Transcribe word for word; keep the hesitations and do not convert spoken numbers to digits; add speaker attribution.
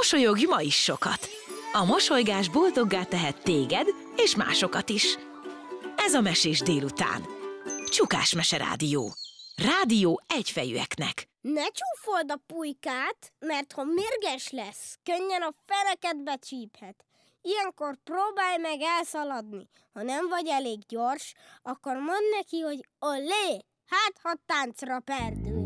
Speaker 1: Mosolyogj ma is sokat! A mosolygás boldoggá tehet téged és másokat is. Ez a Mesés délután. Csukás Mese Rádió. Rádió egyfejűeknek.
Speaker 2: Ne csúfold a pulykát, mert ha mérges lesz, könnyen a feneket becsíphet. Ilyenkor próbálj meg elszaladni. Ha nem vagy elég gyors, akkor mondd neki, hogy olé, hát ha táncra perdül.